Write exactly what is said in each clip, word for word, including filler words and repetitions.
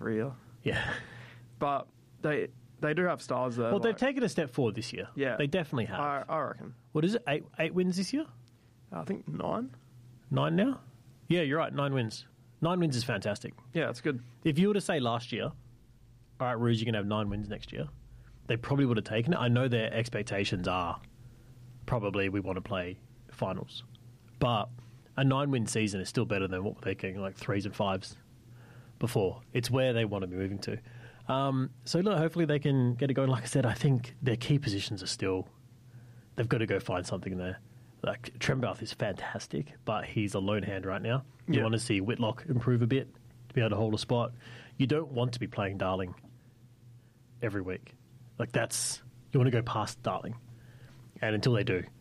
every year. Yeah. But they they do have stars there. Well, they've like- taken a step forward this year. Yeah. They definitely have. I, I reckon. What is it? Eight eight wins this year? I think nine. Nine now? Yeah, you're right. Nine wins. Nine wins is fantastic. Yeah, it's good. If you were to say last year, all right, Rouge, you're going to have nine wins next year, they probably would have taken it. I know their expectations are probably we want to play finals. But a nine-win season is still better than what they're getting, like threes and fives before. It's where they want to be moving to. Um, so, look, hopefully they can get it going. Like I said, I think their key positions are still... They've got to go find something there. Like, Trembouth is fantastic, but he's a lone hand right now. You Yeah. want to see Whitlock improve a bit to be able to hold a spot. You don't want to be playing Darling every week. Like, that's... You want to go past Darling. And until they do,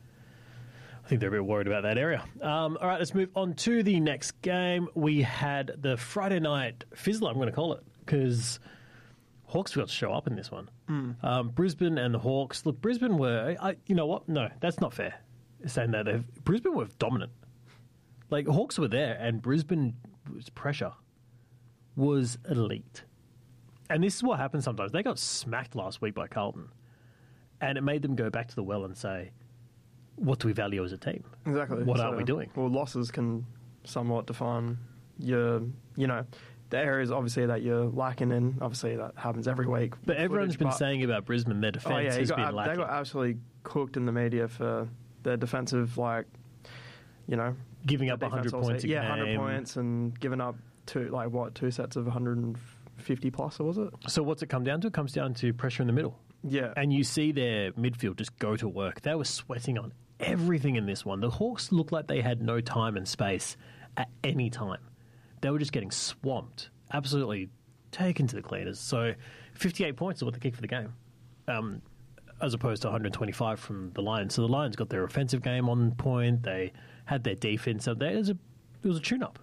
I think they're a bit worried about that area. Um, all right, let's move on to the next game. We had the Friday night fizzler, I'm going to call it, because Hawks forgot to show up in this one. Mm. Um, Brisbane and the Hawks. Look, Brisbane were... I, you know what? No, that's not fair, saying that. They've, Brisbane were dominant. Like, Hawks were there, and Brisbane's pressure was elite. And this is what happens sometimes. They got smacked last week by Carlton, and it made them go back to the well and say, what do we value as a team? Exactly. What So, are we doing? Well, losses can somewhat define your, you know, the areas obviously that you're lacking in. Obviously, that happens every week. But everyone's Footage, been but- saying about Brisbane, their defence Oh yeah, he has got, been ab- lacking. they got absolutely cooked in the media for their defensive, like, you know, Giving up the one hundred defense all points a se- yeah, game. one hundred points and giving up two, like what, two sets of one hundred fifty plus, or was it? So what's it come down to? It comes down to pressure in the middle. Yeah, And you see their midfield just go to work. They were sweating on everything in this one. The Hawks looked like they had no time and space at any time. They were just getting swamped, absolutely taken to the cleaners. So fifty-eight points is what they kicked for the game, um, as opposed to one hundred twenty-five from the Lions. So the Lions got their offensive game on point. They had their defense up there. It was a, it was a tune-up.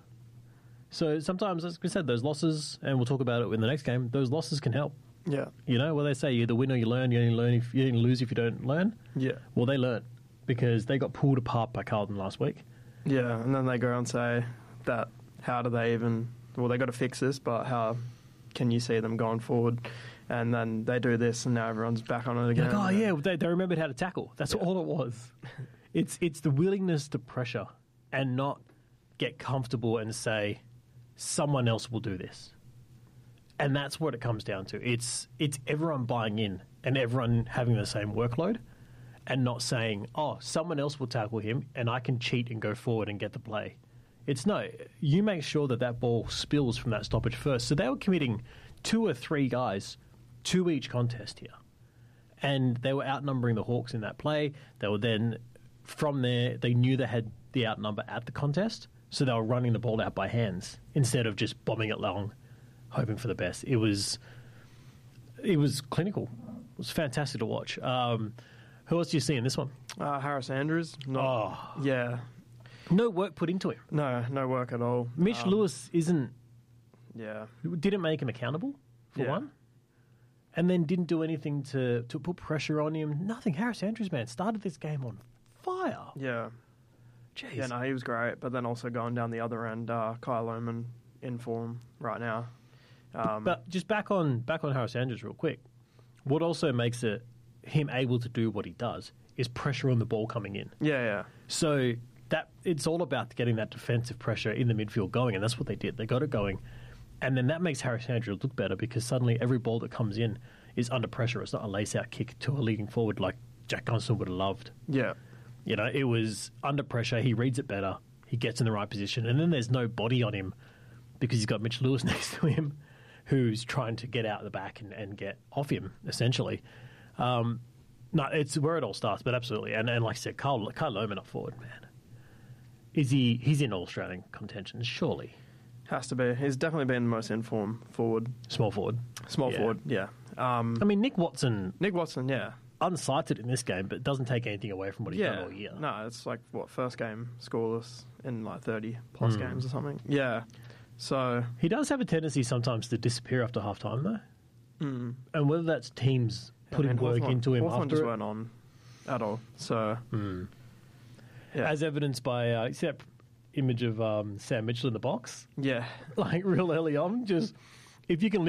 So sometimes, as we said, those losses, and we'll talk about it in the next game, those losses can help. yeah, You know, well, they say you either win or you learn. You only learn if you only lose if you don't learn. yeah, Well, they learned because they got pulled apart by Carlton last week. yeah. And then they go and say that how do they even? Well, they got to fix this, but how can you see them going forward? And then they do this, and now everyone's back on it again. Like, oh yeah, they, they remembered how to tackle. That's Yeah. all it was. It's it's the willingness to pressure and not get comfortable and say someone else will do this. And that's what it comes down to. It's it's everyone buying in and everyone having the same workload and not saying, oh, someone else will tackle him and I can cheat and go forward and get the play. It's no, you make sure that that ball spills from that stoppage first. So they were committing two or three guys to each contest here. And they were outnumbering the Hawks in that play. They were then, from there, they knew they had the outnumber at the contest, so they were running the ball out by hands instead of just bombing it long, hoping for the best. It was it was clinical. It was fantastic to watch. Um, who else do you see in this one? Uh, Harris Andrews. Not, Oh. yeah, No work put into him. no, no work at all. Mitch Um, Lewis isn't Yeah, didn't make him accountable, for Yeah. one. And then didn't do anything to, to put pressure on him. Nothing. Harris Andrews, man, started this game on fire. yeah. Jeez. Yeah, no, he was great. But then also going down the other end, uh, Kyle Lohman in form right now. Um, But just back on back on Harris Andrews real quick. What also makes it him able to do what he does is pressure on the ball coming in. yeah, yeah, So that it's all about getting that defensive pressure in the midfield going, and that's what they did. They got it going. And then that makes Harris Andrews look better because suddenly every ball that comes in is under pressure. It's not a lace-out kick to a leading forward like Jack Gunston would have loved. yeah, You know, it was under pressure. He reads it better. He gets in the right position. And then there's no body on him because he's got Mitch Lewis next to him who's trying to get out the back and, and get off him, essentially. Um, no, it's where it all starts, but absolutely. And, and like I said, Kyle, Kyle Lohman up forward, man. Is he? He's in All-Australian contention, surely. has to be. He's definitely been the most informed forward, Small forward. small Yeah. forward. Yeah. Um, I mean, Nick Watson, Nick Watson, yeah, unsighted in this game, but doesn't take anything away from what he's yeah. done all year. No, it's like what first game scoreless in like thirty plus Hmm. games or something. Yeah. So He does have a tendency sometimes to disappear after half-time, though. mm, And whether that's teams putting I mean, work Hawthorn- into him Hawthorn after just it, weren't on at all. So yeah, as evidenced by uh, you see that image of um, Sam Mitchell in the box, yeah. like real early on. Just if you can